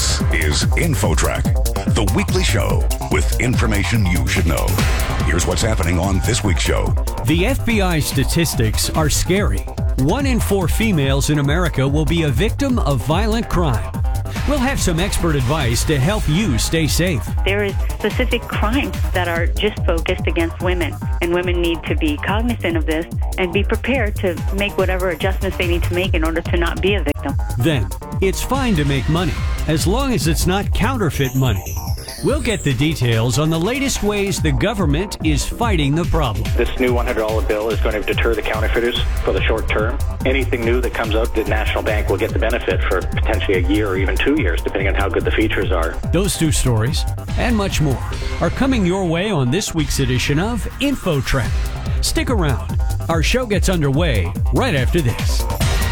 This is InfoTrack, the weekly show with information you should know. Here's what's happening on this week's show. The FBI statistics are scary. 1 in 4 females in America will be a victim of violent crime. We'll have some expert advice to help you stay safe. There is specific crimes that are just focused against women, and women need to be cognizant of this and be prepared to make whatever adjustments they need to make in order to not be a victim. Then, it's fine to make money, as long as it's not counterfeit money. We'll get the details on the latest ways the government is fighting the problem. This new $100 bill is going to deter the counterfeiters for the short term. Anything new that comes out, the National Bank will get the benefit for potentially a year or even 2 years, depending on how good the features are. Those 2 stories, and much more, are coming your way on this week's edition of InfoTrack. Stick around. Our show gets underway right after this.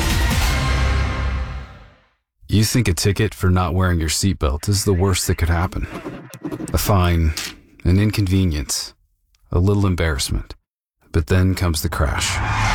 You think a ticket for not wearing your seatbelt is the worst that could happen. A fine, an inconvenience, a little embarrassment. But then comes the crash.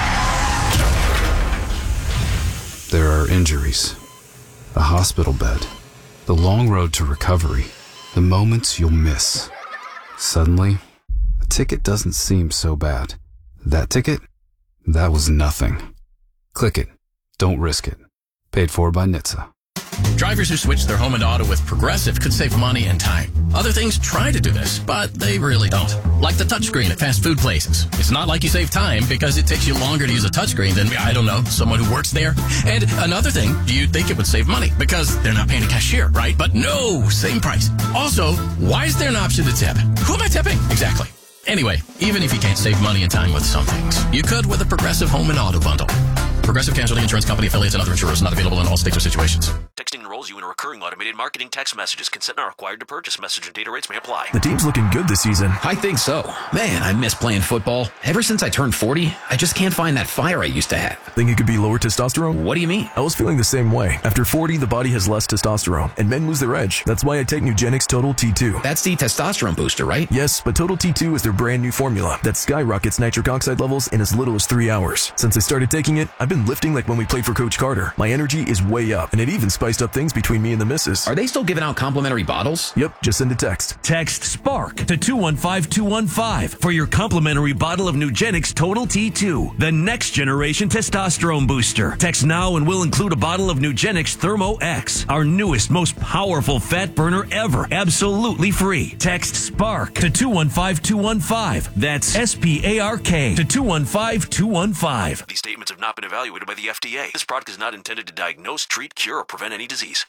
There are injuries, a hospital bed, the long road to recovery, the moments you'll miss. Suddenly, a ticket doesn't seem so bad. That ticket? That was nothing. Click it. Don't risk it. Paid for by NHTSA. Drivers who switch their home and auto with Progressive could save money and time. Other things try to do this, but they really don't. Like the touchscreen at fast food places. It's not like you save time because it takes you longer to use a touchscreen than, I don't know, someone who works there. And another thing, you'd think it would save money because they're not paying a cashier, right? But no, same price. Also, why is there an option to tip? Who am I tipping? Exactly. Anyway, even if you can't save money and time with some things, you could with a Progressive home and auto bundle. Progressive Casualty Insurance Company affiliates and other insurers not available in all states or situations. Texting enrolls you in a recurring automated marketing text messages. Consent not required to purchase. Message and data rates may apply. The team's looking good this season. I think so. Man, I miss playing football. Ever since I turned 40, I just can't find that fire I used to have. Think it could be lower testosterone? What do you mean? I was feeling the same way. After 40, the body has less testosterone, and men lose their edge. That's why I take Nugenix Total T2. That's the testosterone booster, right? Yes, but Total T2 is their brand new formula that skyrockets nitric oxide levels in as little as 3 hours. Since I started taking it, I've been lifting like when we played for Coach Carter. My energy is way up, and it even spiced up things between me and the missus. Are they still giving out complimentary bottles? Yep, just send a text. Text SPARK to 215-215 for your complimentary bottle of Nugenix Total T2, the next generation testosterone booster. Text now and we'll include a bottle of Nugenix Thermo X, our newest, most powerful fat burner ever, absolutely free. Text SPARK to 215-215. That's SPARK to 215-215. These statements have not been evaluated by the FDA. This product is not intended to diagnose, treat, cure, or prevent any disease.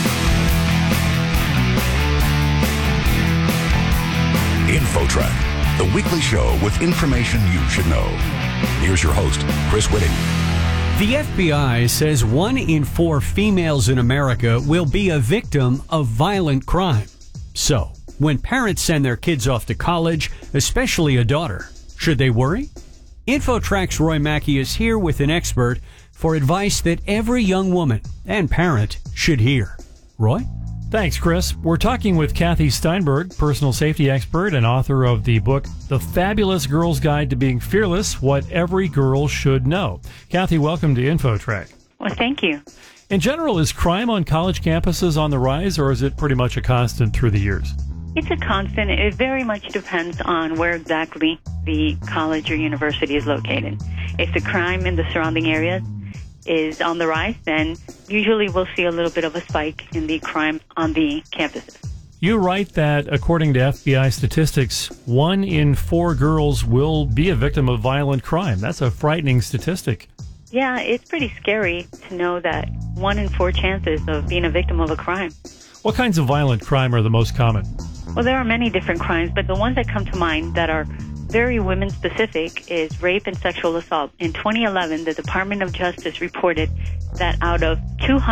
InfoTrack, the weekly show with information you should know. Here's your host, Chris Whitting. The FBI says 1 in 4 females in America will be a victim of violent crime. So, when parents send their kids off to college, especially a daughter, should they worry? InfoTrack's Roy Mackey is here with an expert for advice that every young woman and parent should hear. Roy? Thanks, Chris. We're talking with Kathy Steinberg, personal safety expert and author of the book, The Fabulous Girl's Guide to Being Fearless, What Every Girl Should Know. Kathy, welcome to InfoTrack. Well, thank you. In general, is crime on college campuses on the rise, or is it pretty much a constant through the years? It's a constant. It very much depends on where exactly the college or university is located. If the crime in the surrounding areas is on the rise, then usually we'll see a little bit of a spike in the crime on the campuses. You write that, according to FBI statistics, 1 in 4 girls will be a victim of violent crime. That's a frightening statistic. Yeah, it's pretty scary to know that 1 in 4 chances of being a victim of a crime. What kinds of violent crime are the most common? Well, there are many different crimes, but the ones that come to mind that are very women-specific is rape and sexual assault. In 2011, the Department of Justice reported that out of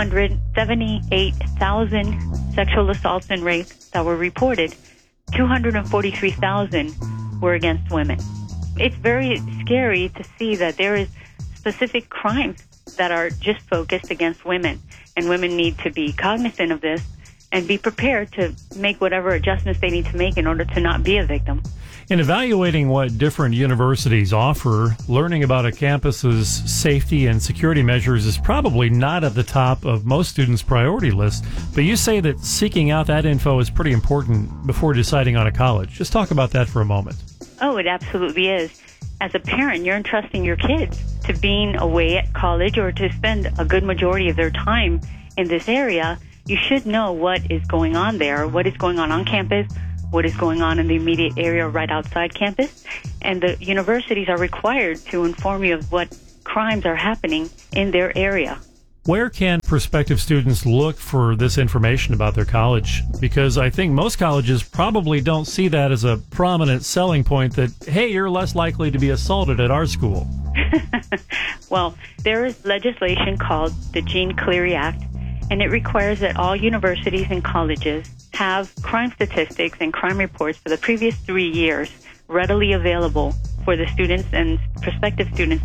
278,000 sexual assaults and rapes that were reported, 243,000 were against women. It's very scary to see that there is specific crimes that are just focused against women, and women need to be cognizant of this and be prepared to make whatever adjustments they need to make in order to not be a victim. In evaluating what different universities offer, learning about a campus's safety and security measures is probably not at the top of most students' priority list, but you say that seeking out that info is pretty important before deciding on a college. Just talk about that for a moment. Oh, it absolutely is. As a parent, you're entrusting your kids to being away at college or to spend a good majority of their time in this area. You should know what is going on there, what is going on campus, what is going on in the immediate area right outside campus. And the universities are required to inform you of what crimes are happening in their area. Where can prospective students look for this information about their college? Because I think most colleges probably don't see that as a prominent selling point that, hey, you're less likely to be assaulted at our school. Well, there is legislation called the Jean Cleary Act, and it requires that all universities and colleges have crime statistics and crime reports for the previous 3 years readily available for the students and prospective students